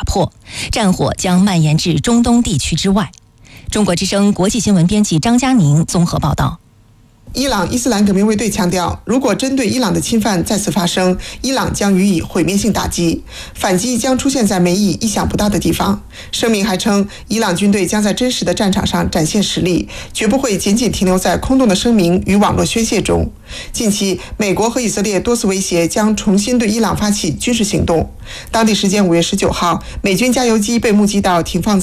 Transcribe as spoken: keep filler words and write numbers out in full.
破，战火将蔓延至中东地区之外。中国之声国际新闻编辑张佳宁综合报道。 伊朗伊斯兰革命卫队强调，如果针对伊朗的侵犯再次发生，伊朗将予以毁灭性打击，反击将出现在美以意想不到的地方。声明还称，伊朗军队将在真实的战场上展现实力，绝不会仅仅停留在空洞的声明与网络宣泄中。近期，美国和以色列多次威胁将重新对伊朗发起军事行动。当地时间五月十九号，美军加油机被目击到停放